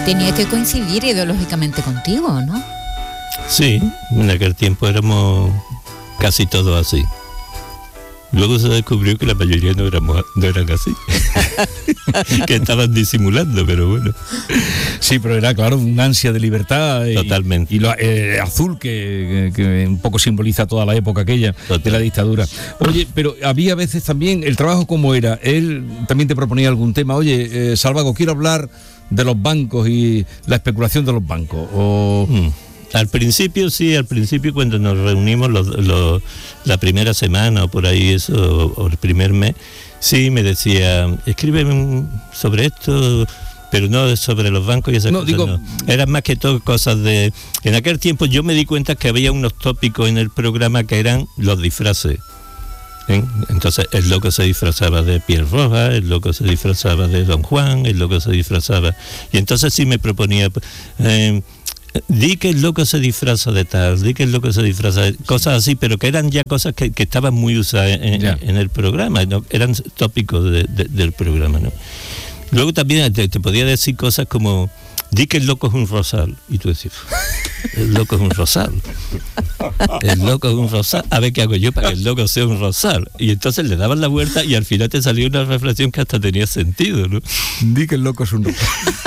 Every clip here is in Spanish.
tenía que coincidir ideológicamente contigo, ¿no? Sí, en aquel tiempo éramos casi todos así. Luego se descubrió que la mayoría no eran así. Que estaban disimulando, pero bueno. Sí, pero era, claro, un ansia de libertad. Totalmente. Y lo azul, que un poco simboliza toda la época aquella de la dictadura. Oye, pero había veces también, el trabajo como era, él también te proponía algún tema. Oye, Salvago, quiero hablar de los bancos y la especulación de los bancos. Al principio cuando nos reunimos la primera semana o por ahí eso, o el primer mes, sí me decía, escríbeme sobre esto, pero no sobre los bancos y esas cosas. No. Eran más que todo cosas de... En aquel tiempo yo me di cuenta que había unos tópicos en el programa que eran los disfraces. Entonces el loco se disfrazaba de piel roja, el loco se disfrazaba de Don Juan, el loco se disfrazaba... Y entonces sí me proponía... di que el loco se disfraza de tal, di que el loco se disfraza de cosas así, pero que eran ya cosas que estaban muy usadas en el programa, ¿no? Eran tópicos del programa, ¿no? Luego también te podía decir cosas como, di que el loco es un rosal, y tú decías, el loco es un rosal, el loco es un rosal, a ver qué hago yo para que el loco sea un rosal, y entonces le daban la vuelta y al final te salía una reflexión que hasta tenía sentido, ¿no? Di que el loco es un rosal.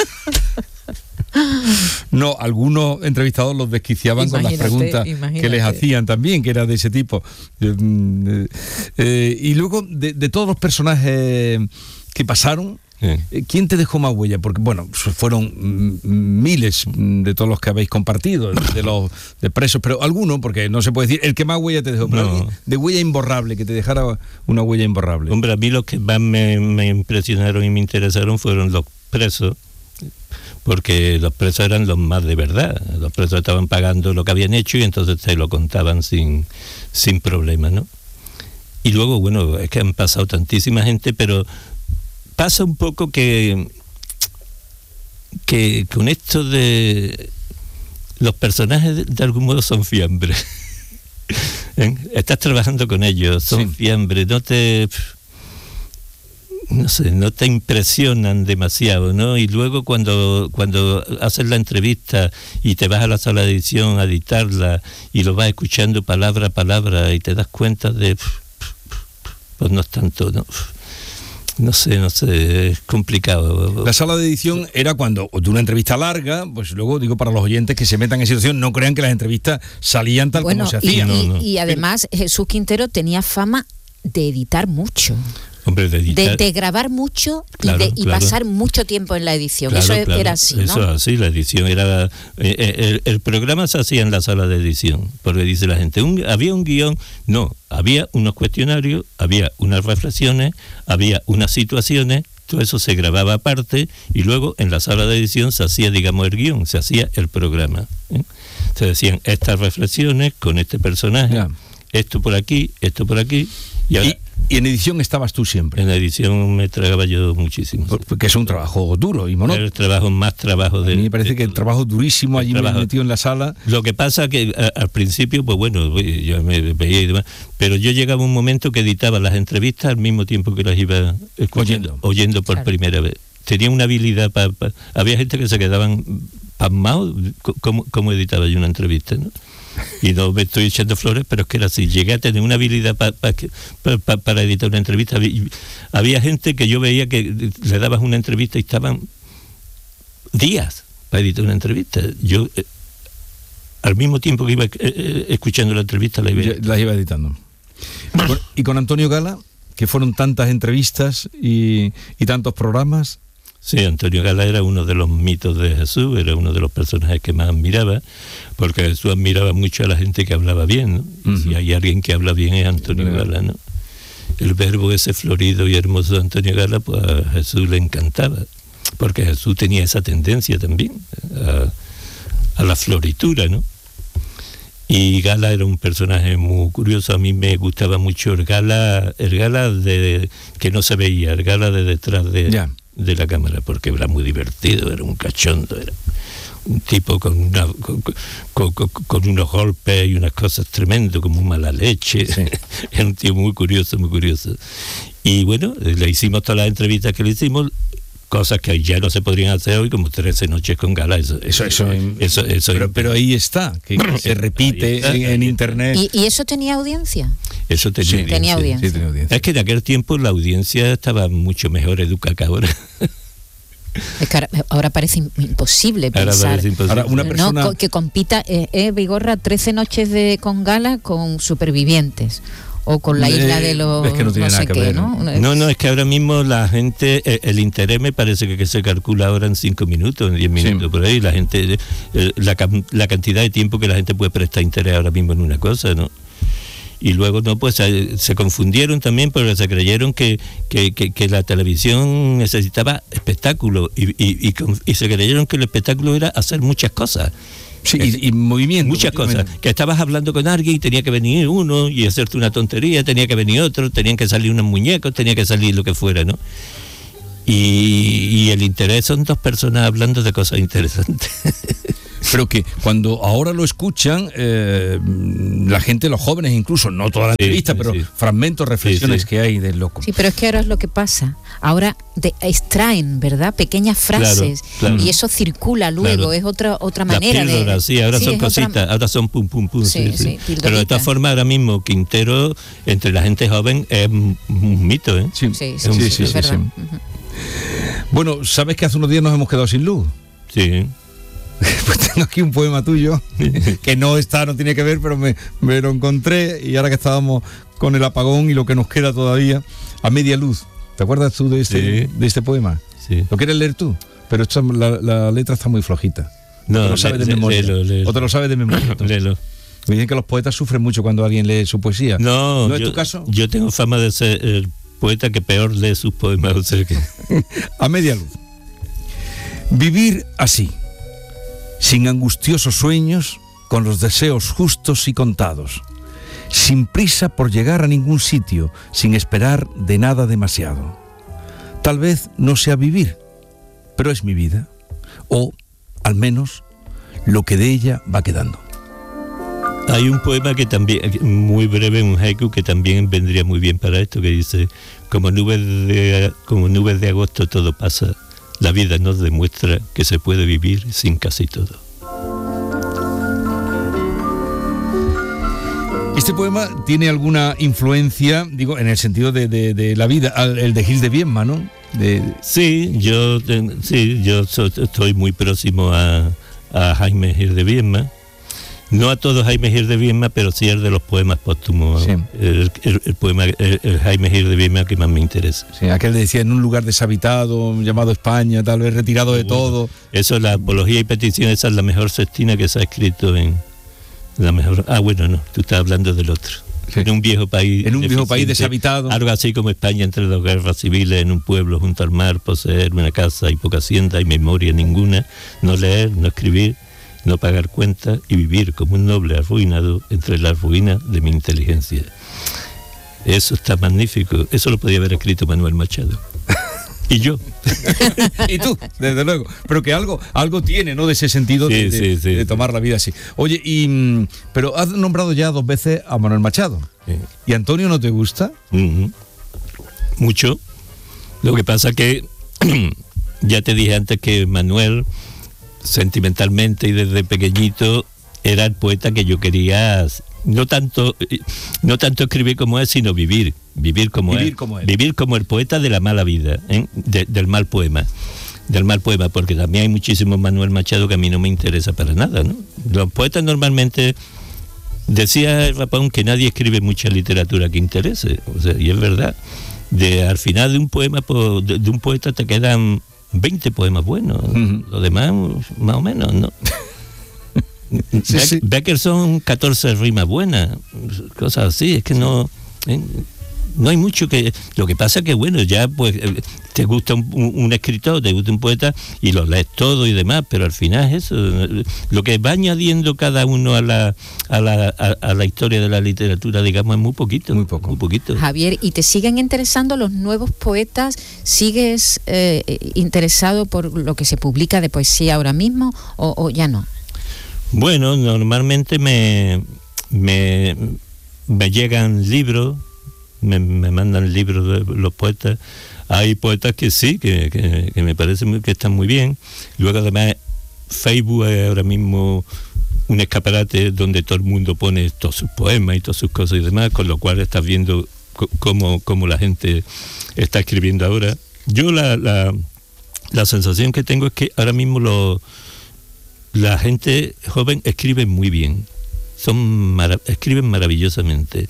No, algunos entrevistados los desquiciaban con las preguntas que les hacían también, que era de ese tipo. Y luego, de todos los personajes que pasaron, ¿quién te dejó más huella? Porque, bueno, fueron miles de todos los que habéis compartido, de presos, pero alguno, porque no se puede decir el que más huella te dejó, pero de huella imborrable, que te dejara una huella imborrable. Hombre, a mí los que más me impresionaron y me interesaron fueron los presos, porque los presos eran los más de verdad. Los presos estaban pagando lo que habían hecho y entonces te lo contaban sin problema, ¿no? Y luego, bueno, es que han pasado tantísima gente, pero pasa un poco que con esto de los personajes de algún modo son fiambre. Estás trabajando con ellos, son fiambre, no te impresionan demasiado, ¿no? Y luego cuando haces la entrevista y te vas a la sala de edición a editarla y lo vas escuchando palabra a palabra y te das cuenta de pues no es tanto, ¿no? No sé, es complicado. La sala de edición era cuando de una entrevista larga, pues luego digo para los oyentes que se metan en situación, no crean que las entrevistas salían tal como se hacían. Y además Jesús Quintero tenía fama de editar mucho. Hombre, de grabar mucho, claro, y pasar mucho tiempo en la edición. Claro, eso era así, ¿no? Eso es así, la edición era... el programa se hacía en la sala de edición, porque dice la gente, había un guión, no, había unos cuestionarios, había unas reflexiones, había unas situaciones, todo eso se grababa aparte, y luego en la sala de edición se hacía, digamos, el guión, se hacía el programa. Se decían estas reflexiones con este personaje, esto por aquí, y en edición estabas tú siempre. En edición me tragaba yo muchísimo. Porque es un trabajo duro y monótono. El trabajo más trabajo de... A mí me parece que el trabajo durísimo allí metido en la sala. Lo que pasa que al principio, pues bueno, yo me veía y demás, pero yo llegaba un momento que editaba las entrevistas al mismo tiempo que las iba oyendo por primera vez. Tenía una habilidad había gente que se quedaban pasmados cómo editaba yo una entrevista, ¿no? Y no me estoy echando flores, pero es que era así. Llegué a tener una habilidad para editar una entrevista. Había gente que yo veía que le dabas una entrevista y estaban días para editar una entrevista. Yo, al mismo tiempo que iba escuchando la entrevista, la iba editando. Y con Antonio Gala, que fueron tantas entrevistas y tantos programas. Sí, Antonio Gala era uno de los mitos de Jesús, era uno de los personajes que más admiraba, porque Jesús admiraba mucho a la gente que hablaba bien, ¿no? Uh-huh. Si hay alguien que habla bien es Antonio Gala, ¿no? El verbo ese florido y hermoso de Antonio Gala, pues a Jesús le encantaba, porque Jesús tenía esa tendencia también a la floritura, ¿no? Y Gala era un personaje muy curioso. A mí me gustaba mucho el Gala de que no se veía, el Gala de detrás de la cámara, porque era muy divertido, era un cachondo, era un tipo con unos golpes y unas cosas tremendas, como mala leche. Sí. Era un tío muy curioso, muy curioso. Y bueno, le hicimos todas las entrevistas que le hicimos cosas que ya no se podrían hacer hoy, como 13 noches con gala. Eso pero ahí está, que se repite en internet. ¿Y eso tenía audiencia? Eso tenía audiencia. Sí, tenía audiencia. Es que en aquel tiempo la audiencia estaba mucho mejor educada que ahora. Es que ahora parece imposible pensar. Ahora una persona... que compita Vigorra 13 noches con gala con Supervivientes. O con la isla de los... Es que no tiene nada que ver. No, es que ahora mismo la gente, el interés me parece que se calcula ahora en 5 minutos, en 10 minutos, por ahí. La gente, la cantidad de tiempo que la gente puede prestar interés ahora mismo en una cosa, ¿no? Y luego, no, pues se confundieron también porque se creyeron que la televisión necesitaba espectáculo y se creyeron que el espectáculo era hacer muchas cosas. Sí, y movimiento. Muchas cosas. Que estabas hablando con alguien y tenía que venir uno y hacerte una tontería, tenía que venir otro, tenían que salir unos muñecos, tenía que salir lo que fuera, ¿no? Y el interés son 2 personas hablando de cosas interesantes. Pero que cuando ahora lo escuchan, la gente, los jóvenes incluso, no toda la entrevista, pero fragmentos, reflexiones que hay del loco. Sí, pero es que ahora es lo que pasa. Ahora extraen, ¿verdad? Pequeñas frases, claro. Y eso circula luego, claro. Es otra manera de... Sí, ahora son cositas, ahora son pum, pum, pum. Sí. Pero de todas formas, ahora mismo Quintero, entre la gente joven, es un mito, ¿eh? Sí, es verdad. Sí. Bueno, ¿sabes que hace unos días nos hemos quedado sin luz? Sí. Pues tengo aquí un poema tuyo que no tiene que ver, pero me lo encontré y ahora que estábamos con el apagón y lo que nos queda todavía, a media luz. ¿Te acuerdas tú de este poema? Sí. ¿Lo quieres leer tú? Pero la letra está muy flojita. No, te lo sabes de memoria. Léelo. O te lo sabes de memoria. Léelo. Me dicen que los poetas sufren mucho cuando alguien lee su poesía. ¿No es tu caso? Yo tengo fama de ser el poeta que peor lee sus poemas. O sea que... A media luz. Vivir así, sin angustiosos sueños, con los deseos justos y contados, sin prisa por llegar a ningún sitio, sin esperar de nada demasiado. Tal vez no sea vivir, pero es mi vida, o al menos lo que de ella va quedando. Hay un poema que también, muy breve, un haiku, que también vendría muy bien para esto, que dice: como nubes de agosto todo pasa, la vida nos demuestra que se puede vivir sin casi todo. Este poema tiene alguna influencia, digo, en el sentido de la vida, el de Gil de Viedma, ¿no? Sí, yo estoy muy próximo a Jaime Gil de Viedma. No a todo Jaime Gil de Viedma, pero sí el de los poemas póstumos. Sí. El poema, el Jaime Gil de Viedma que más me interesa. Sí, aquel decía: en un lugar deshabitado, llamado España, tal vez retirado de todo. Eso, la apología y petición, esa es la mejor sextina que se ha escrito en la mejor... no, tú estás hablando del otro. Sí. En un viejo país... En un viejo país deshabitado. Algo así como España entre 2 guerras civiles, en un pueblo junto al mar, poseer una casa y poca hacienda y memoria ninguna, no leer, no escribir, no pagar cuentas y vivir como un noble arruinado entre las ruinas de mi inteligencia. Eso está magnífico. Eso lo podía haber escrito Manuel Machado. Y yo. Y tú, desde luego. Pero que algo tiene, ¿no? De ese sentido de tomar la vida así. Oye, pero has nombrado ya 2 veces a Manuel Machado. Sí. ¿Y Antonio no te gusta? Mucho. Lo que pasa que ya te dije antes que Manuel, sentimentalmente y desde pequeñito, era el poeta que yo quería, no tanto escribir como él, sino vivir como él. Vivir como el poeta de la mala vida, ¿eh? Del mal poema, porque también hay muchísimos Manuel Machado que a mí no me interesa para nada, ¿no? Los poetas normalmente, decía el Rapón, que nadie escribe mucha literatura que interese, o sea, y es verdad. Al final de un poema, de un poeta te quedan 20 poemas buenos, lo demás más o menos, ¿no? Becker son 14 rimas buenas, cosas así, es que no hay mucho que... Lo que pasa es que, bueno, ya pues te gusta un escritor, te gusta un poeta y lo lees todo y demás, pero al final es eso, lo que va añadiendo cada uno a la historia de la literatura, digamos, es muy poquito. Muy poquito. Javier, ¿y te siguen interesando los nuevos poetas? ¿Sigues interesado por lo que se publica de poesía ahora mismo o ya no? Bueno, normalmente me llegan libros, me mandan libros de los poetas. Hay poetas que sí, que me parece que están muy bien. Luego además Facebook es ahora mismo un escaparate donde todo el mundo pone todos sus poemas y todas sus cosas y demás, con lo cual estás viendo cómo la gente está escribiendo ahora. Yo la sensación que tengo es que ahora mismo la gente joven escribe muy bien, escriben maravillosamente,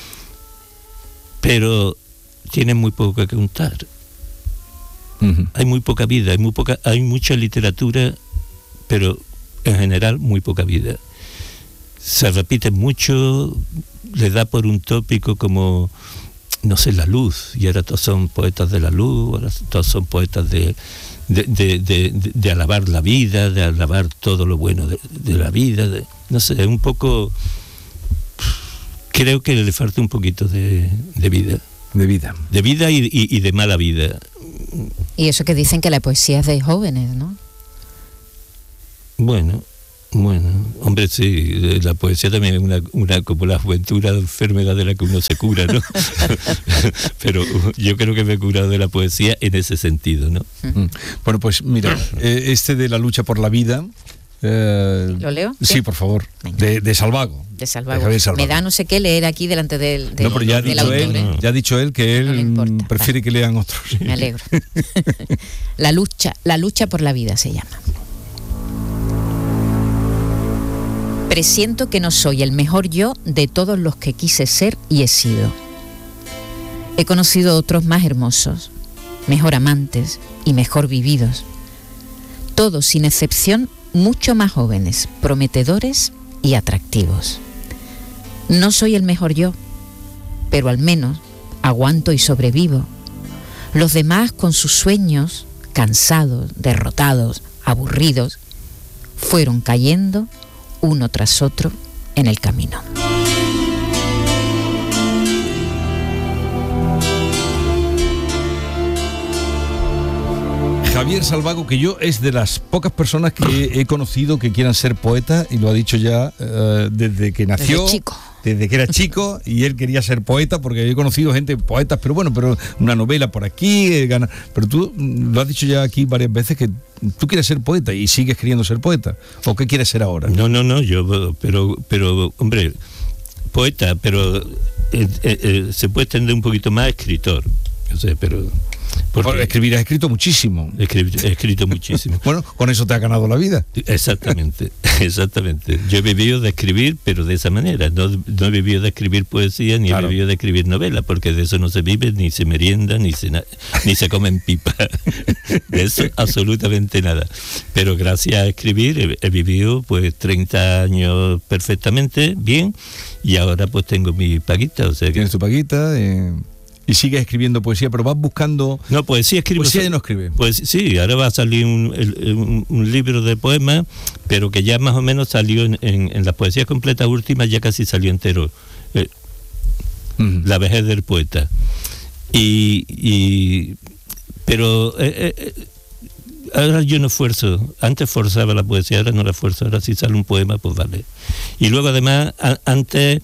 pero tienen muy poco que contar. Uh-huh. Hay muy poca vida, hay mucha literatura, pero en general muy poca vida. Se repite mucho, le da por un tópico como, no sé, la luz, y ahora todos son poetas de la luz, ahora todos son poetas de alabar la vida, de alabar todo lo bueno de la vida, no sé, un poco, creo que le falta un poquito de vida. De vida. De vida y de mala vida. Y eso que dicen que la poesía es de jóvenes, ¿no? Bueno, hombre, sí, la poesía también es una como la juventud, una enfermedad de la que uno se cura, ¿no? Pero yo creo que me he curado de la poesía en ese sentido, ¿no? Bueno, pues mira, de la lucha por la vida... ¿Lo leo? Sí, por favor. De Salvago. De Salvago. Me da no sé qué leer aquí delante del no, pero ya ha dicho él que él prefiere que lean otros. Me alegro. La lucha por la vida se llama. Presiento que no soy el mejor yo de todos los que quise ser y he sido. He conocido otros más hermosos, mejor amantes y mejor vividos. Todos, sin excepción, mucho más jóvenes, prometedores y atractivos. No soy el mejor yo, pero al menos aguanto y sobrevivo. Los demás, con sus sueños, cansados, derrotados, aburridos, fueron cayendo uno tras otro en el camino. Javier Salvago, que yo es de las pocas personas que he conocido que quieran ser poeta, y lo ha dicho ya desde que nació, desde que era chico, y él quería ser poeta, porque he conocido gente poetas, pero una novela por aquí, pero tú lo has dicho ya aquí varias veces que tú quieres ser poeta y sigues queriendo ser poeta, ¿o qué quieres ser ahora? No, yo, pero hombre, poeta, pero se puede extender un poquito más escritor, no sé, pero... Porque escribir has escrito muchísimo. He escrito muchísimo. Bueno, con eso te ha ganado la vida. Exactamente. Yo he vivido de escribir, pero de esa manera. No he vivido de escribir poesía, ni he vivido de escribir novela, porque de eso no se vive, ni se merienda, ni se come en pipa. De eso absolutamente nada. Pero gracias a escribir he vivido pues 30 años perfectamente bien, y ahora pues tengo mi paguita. O sea que... Tienes tu paguita y sigues escribiendo poesía, pero vas buscando... No, poesía escribo. Poesía ya no escribe. Pues sí, ahora va a salir un libro de poemas, pero que ya más o menos salió en las poesías completas últimas, ya casi salió entero. La vejez del poeta. Pero ahora yo no esfuerzo. Antes forzaba la poesía, ahora no la esfuerzo. Ahora si sale un poema, pues vale. Y luego además, antes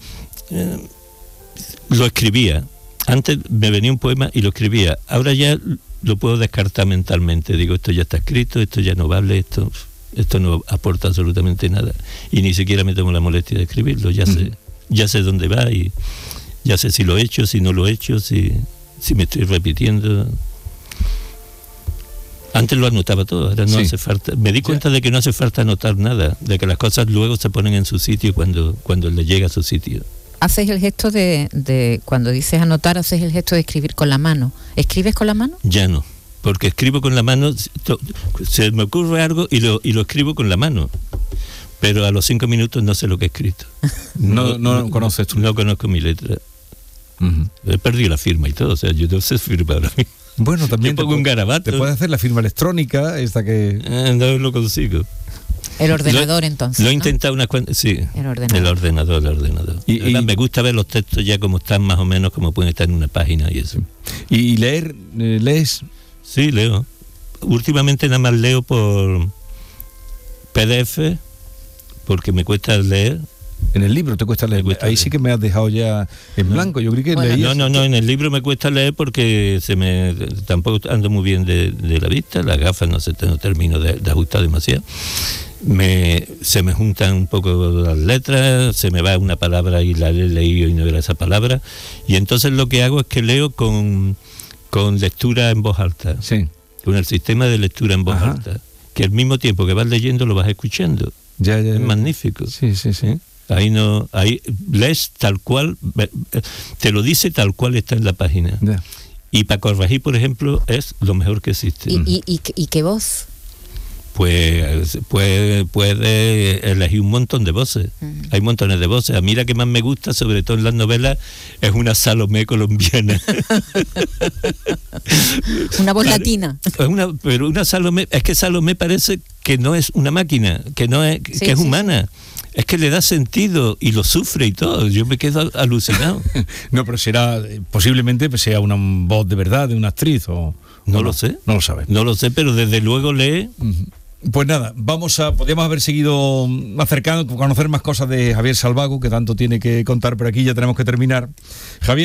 lo escribía. Antes me venía un poema y lo escribía. Ahora ya lo puedo descartar mentalmente. Digo, esto ya está escrito, esto ya no vale, esto no aporta absolutamente nada. Y ni siquiera me tomo la molestia de escribirlo. Ya sé dónde va y ya sé si lo he hecho, si no lo he hecho, si me estoy repitiendo. Antes lo anotaba todo, ahora no hace falta. Me di cuenta de que no hace falta anotar nada, de que las cosas luego se ponen en su sitio cuando le llega a su sitio. Haces el gesto de cuando dices anotar, haces el gesto de escribir con la mano. ¿Escribes con la mano? Ya no, porque escribo con la mano, se me ocurre algo y lo escribo con la mano, pero a los 5 minutos no sé lo que he escrito. No conoces tú. No conozco mi letra. He perdido la firma y todo, o sea, yo no sé firmar ahora mismo. Bueno, también yo pongo un garabato. Te puedes hacer la firma electrónica, esta que... No lo consigo. El ordenador, entonces. Lo he intentado unas cuantas. Sí, el ordenador. Y me gusta ver los textos ya como están, más o menos, como pueden estar en una página y eso. ¿Y leer? ¿Lees? Sí, leo. Últimamente nada más leo por PDF, porque me cuesta leer. En el libro te cuesta leer. Ahí sí que me has dejado ya en blanco. Yo creí que leías. No, en el libro me cuesta leer porque tampoco ando muy bien de la vista, las gafas no termino de ajustar demasiado. Se me juntan un poco las letras, se me va una palabra y la he leído y no era esa palabra, y entonces lo que hago es que leo con lectura en voz alta, sí, con el sistema de lectura en voz alta, que al mismo tiempo que vas leyendo lo vas escuchando. Ya. Es magnífico. Sí. Ahí lees tal cual, te lo dice tal cual está en la página. Ya. Y para corregir, por ejemplo, es lo mejor que existe. ¿Y qué voz? Pues puede elegir un montón de voces. Hay montones de voces. A mí la que más me gusta, sobre todo en las novelas, es una Salomé colombiana. Una voz latina. Pero una Salomé, es que Salomé parece que no es una máquina, que no es, que es humana. Es que le da sentido y lo sufre y todo. Yo me quedo alucinado. No, pero posiblemente sea una voz de verdad, de una actriz o... No lo sé. No lo sabes. No lo sé, pero desde luego lee. Pues nada, podríamos haber seguido acercando, conocer más cosas de Javier Salvago, que tanto tiene que contar, pero aquí ya tenemos que terminar. Javier.